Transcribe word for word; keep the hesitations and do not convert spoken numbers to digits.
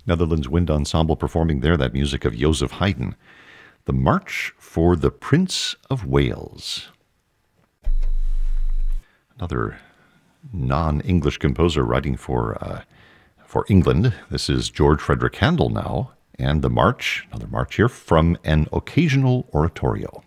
Netherlands Wind Ensemble performing there that music of Joseph Haydn. The March for the Prince of Wales. Another non-English composer writing for uh, for England. This is George Frederick Handel now, and the March, another March here, from an Occasional Oratorio.